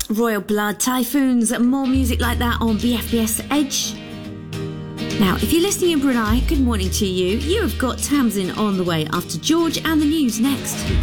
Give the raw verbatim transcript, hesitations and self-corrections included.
Royal Blood, Typhoons, more music like that on B F B S Edge. Now, if you're listening in Brunei, good morning to you. You have got Tamsin on the way after George and the news next.